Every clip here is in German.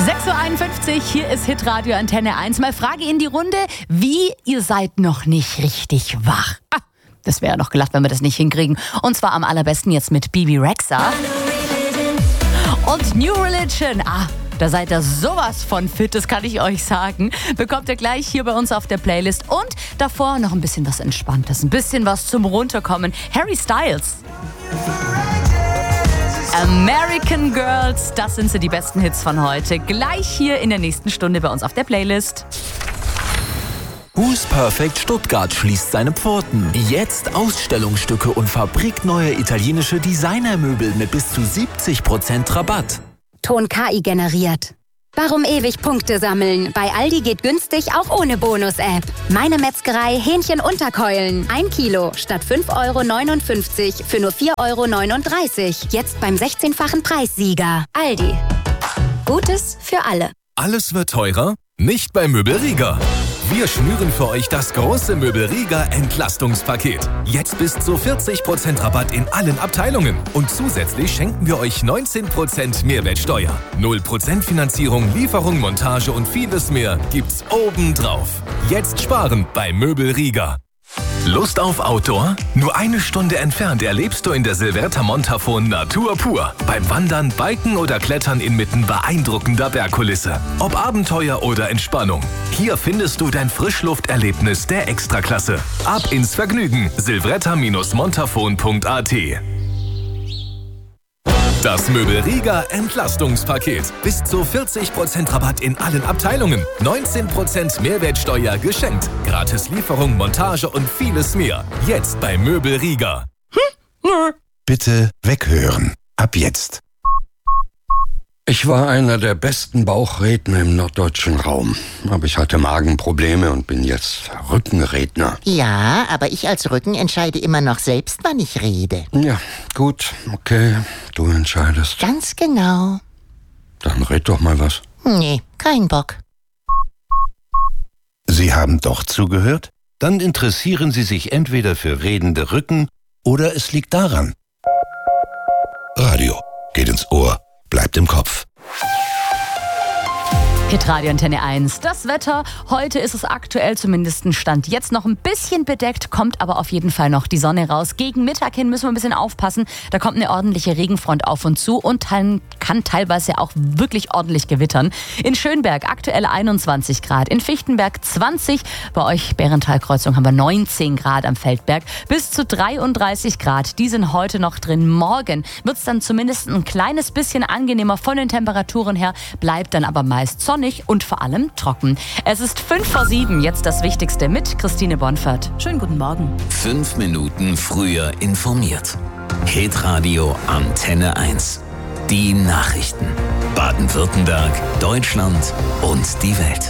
6.51 Uhr, hier ist Hitradio Antenne 1. Mal Frage in die Runde, wie ihr seid noch nicht richtig wach. Das wäre ja noch gelacht, wenn wir das nicht hinkriegen. Und zwar am allerbesten jetzt mit Bebe Rexha und New Religion. Da seid ihr sowas von fit, das kann ich euch sagen. Bekommt ihr gleich hier bei uns auf der Playlist. Und davor noch ein bisschen was Entspanntes, ein bisschen was zum Runterkommen. Harry Styles. American Girls, das sind so die besten Hits von heute. Gleich hier in der nächsten Stunde bei uns auf der Playlist. Who's Perfect Stuttgart schließt seine Pforten. Jetzt Ausstellungsstücke und fabrikneue italienische Designermöbel mit bis zu 70% Rabatt. Ton KI generiert. Warum ewig Punkte sammeln? Bei Aldi geht günstig auch ohne Bonus-App. Meine Metzgerei Hähnchenunterkeulen. 1 Kilo statt 5,59 € für nur 4,39 €. Jetzt beim 16-fachen Preissieger. Aldi. Gutes für alle. Alles wird teurer? Nicht bei Möbel Rieger. Wir schnüren für euch das große Möbel Rieger Entlastungspaket. Jetzt bis zu 40% Rabatt in allen Abteilungen. Und zusätzlich schenken wir euch 19% Mehrwertsteuer. 0% Finanzierung, Lieferung, Montage und vieles mehr gibt's obendrauf. Jetzt sparen bei Möbel Rieger. Lust auf Outdoor? Nur 1 Stunde entfernt erlebst du in der Silverta Montafon Natur pur. Beim Wandern, Biken oder Klettern inmitten beeindruckender Bergkulisse. Ob Abenteuer oder Entspannung. Hier findest du dein Frischlufterlebnis der Extraklasse. Ab ins Vergnügen. silvretta-montafon.at. Das Möbel Rieger Entlastungspaket. Bis zu 40% Rabatt in allen Abteilungen. 19% Mehrwertsteuer geschenkt. Gratis Lieferung, Montage und vieles mehr. Jetzt bei Möbel Rieger. Bitte weghören. Ab jetzt. Ich war einer der besten Bauchredner im norddeutschen Raum. Aber ich hatte Magenprobleme und bin jetzt Rückenredner. Ja, aber ich als Rücken entscheide immer noch selbst, wann ich rede. Ja, gut, okay, du entscheidest. Ganz genau. Dann red doch mal was. Nee, kein Bock. Sie haben doch zugehört? Dann interessieren Sie sich entweder für redende Rücken oder es liegt daran. Radio geht ins Ohr, bleibt im Kopf. Hitradio Antenne 1. Das Wetter, heute ist es aktuell zumindest ein Stand. Jetzt noch ein bisschen bedeckt, kommt aber auf jeden Fall noch die Sonne raus. Gegen Mittag hin müssen wir ein bisschen aufpassen. Da kommt eine ordentliche Regenfront auf uns zu und kann teilweise auch wirklich ordentlich gewittern. In Schönberg aktuell 21 Grad, in Fichtenberg 20. Bei euch Bärental-Kreuzung haben wir 19 Grad am Feldberg. Bis zu 33 Grad, die sind heute noch drin. Morgen wird es dann zumindest ein kleines bisschen angenehmer von den Temperaturen her, bleibt dann aber meist sonnig und vor allem trocken. Es ist 6:55, jetzt das Wichtigste mit Christine Bonfert. Schönen guten Morgen. 5 Minuten früher informiert. Hitradio Antenne 1. Die Nachrichten. Baden-Württemberg, Deutschland und die Welt.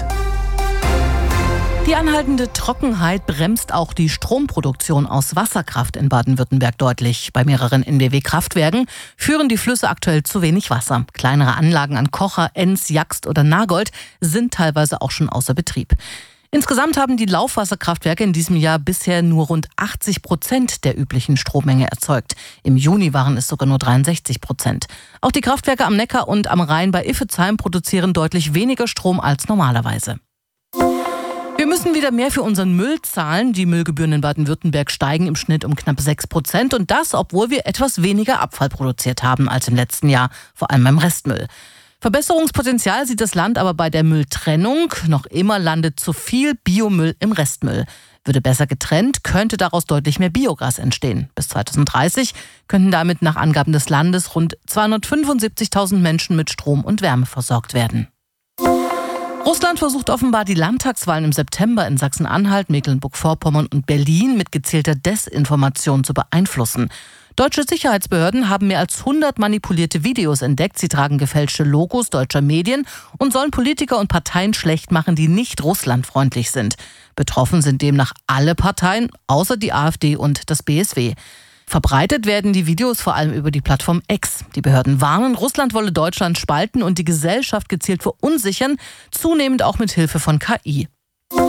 Die anhaltende Trockenheit bremst auch die Stromproduktion aus Wasserkraft in Baden-Württemberg deutlich. Bei mehreren NBW-Kraftwerken führen die Flüsse aktuell zu wenig Wasser. Kleinere Anlagen an Kocher, Enns, Jaxt oder Nagold sind teilweise auch schon außer Betrieb. Insgesamt haben die Laufwasserkraftwerke in diesem Jahr bisher nur rund 80% der üblichen Strommenge erzeugt. Im Juni waren es sogar nur 63%. Auch die Kraftwerke am Neckar und am Rhein bei Iffezheim produzieren deutlich weniger Strom als normalerweise. Wir müssen wieder mehr für unseren Müll zahlen. Die Müllgebühren in Baden-Württemberg steigen im Schnitt um knapp 6%. Und das, obwohl wir etwas weniger Abfall produziert haben als im letzten Jahr, vor allem beim Restmüll. Verbesserungspotenzial sieht das Land aber bei der Mülltrennung. Noch immer landet zu viel Biomüll im Restmüll. Würde besser getrennt, könnte daraus deutlich mehr Biogas entstehen. Bis 2030 könnten damit nach Angaben des Landes rund 275.000 Menschen mit Strom und Wärme versorgt werden. Russland versucht offenbar, die Landtagswahlen im September in Sachsen-Anhalt, Mecklenburg-Vorpommern und Berlin mit gezielter Desinformation zu beeinflussen. Deutsche Sicherheitsbehörden haben mehr als 100 manipulierte Videos entdeckt. Sie tragen gefälschte Logos deutscher Medien und sollen Politiker und Parteien schlecht machen, die nicht russlandfreundlich sind. Betroffen sind demnach alle Parteien, außer die AfD und das BSW. Verbreitet werden die Videos vor allem über die Plattform X. Die Behörden warnen, Russland wolle Deutschland spalten und die Gesellschaft gezielt verunsichern, zunehmend auch mit Hilfe von KI.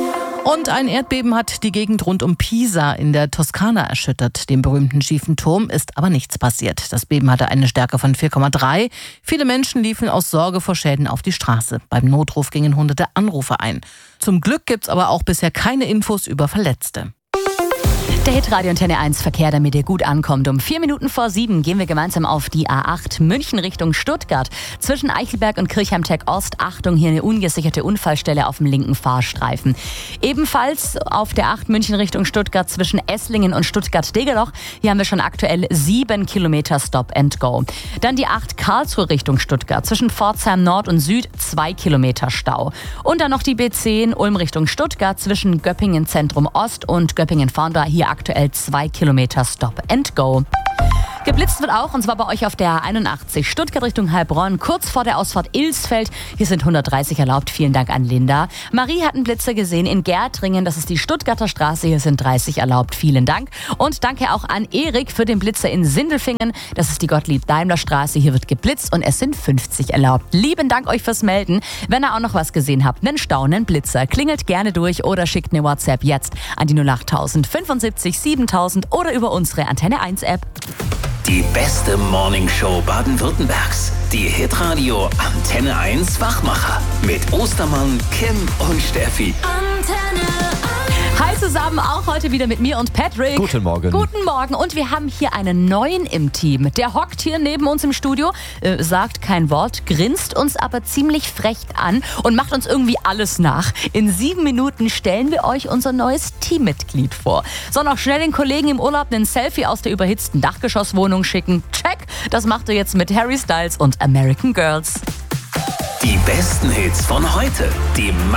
Und ein Erdbeben hat die Gegend rund um Pisa in der Toskana erschüttert. Dem berühmten schiefen Turm ist aber nichts passiert. Das Beben hatte eine Stärke von 4,3. Viele Menschen liefen aus Sorge vor Schäden auf die Straße. Beim Notruf gingen hunderte Anrufe ein. Zum Glück gibt's aber auch bisher keine Infos über Verletzte. Der Hitradio Antenne 1 Verkehr, damit ihr gut ankommt. Um 6:04 gehen wir gemeinsam auf die A8 München Richtung Stuttgart. Zwischen Eichelberg und Kirchheim-Tech Ost, Achtung, hier eine ungesicherte Unfallstelle auf dem linken Fahrstreifen. Ebenfalls auf der 8 München Richtung Stuttgart zwischen Esslingen und Stuttgart-Degerloch. Hier haben wir schon aktuell 7 Kilometer Stop and Go. Dann die 8 Karlsruhe Richtung Stuttgart. Zwischen Pforzheim Nord und Süd 2 Kilometer Stau. Und dann noch die B10 Ulm Richtung Stuttgart zwischen Göppingen Zentrum Ost und Göppingen-Farnbach. Hier aktuell 2 Kilometer Stop and Go. Geblitzt wird auch, und zwar bei euch auf der 81 Stuttgart Richtung Heilbronn, kurz vor der Ausfahrt Ilsfeld. Hier sind 130 erlaubt. Vielen Dank an Linda. Marie hat einen Blitzer gesehen in Gärtringen. Das ist die Stuttgarter Straße. Hier sind 30 erlaubt. Vielen Dank. Und danke auch an Erik für den Blitzer in Sindelfingen. Das ist die Gottlieb-Daimler-Straße. Hier wird geblitzt und es sind 50 erlaubt. Lieben Dank euch fürs Melden. Wenn ihr auch noch was gesehen habt, einen Stau, einen Blitzer, klingelt gerne durch oder schickt eine WhatsApp jetzt an die 08000 75 7000 oder über unsere Antenne 1 App. Die beste Morningshow Baden-Württembergs. Die Hitradio Antenne 1 Wachmacher. Mit Ostermann, Kim und Steffi. Antenne 1. Hi zusammen, auch heute wieder mit mir und Patrick. Guten Morgen. Guten Morgen. Und wir haben hier einen neuen im Team. Der hockt hier neben uns im Studio, sagt kein Wort, grinst uns aber ziemlich frech an und macht uns irgendwie alles nach. In 7 Minuten stellen wir euch unser neues Teammitglied vor. Soll noch schnell den Kollegen im Urlaub einen Selfie aus der überhitzten Dachgeschosswohnung schicken. Check, das macht er jetzt mit Harry Styles und American Girls. Die besten Hits von heute. Die